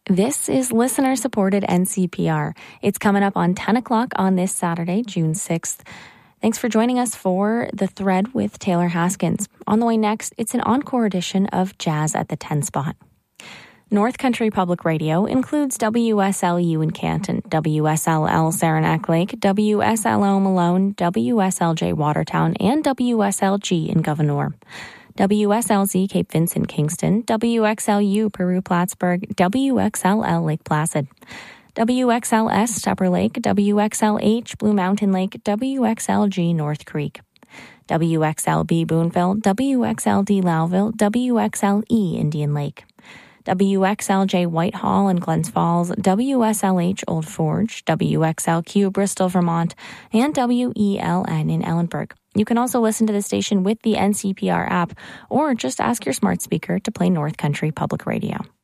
This is listener-supported NCPR. It's coming up on 10 o'clock on this Saturday, June 6th. Thanks for joining us for The Thread with Taylor Haskins. On the way next, it's an encore edition of Jazz at the 10 spot. North Country Public Radio includes WSLU in Canton, WSLL Saranac Lake, WSLO Malone, WSLJ Watertown, and WSLG in Gouverneur. WSLZ Cape Vincent Kingston, WXLU Peru Plattsburgh, WXLL Lake Placid. WXLS Tupper Lake, WXLH Blue Mountain Lake, WXLG North Creek. WXLB Boonville, WXLD Lowville, WXLE Indian Lake. WXLJ Whitehall and Glens Falls, WSLH Old Forge, WXLQ Bristol, Vermont, and WELN in Ellenburg. You can also listen to the station with the NCPR app or just ask your smart speaker to play North Country Public Radio.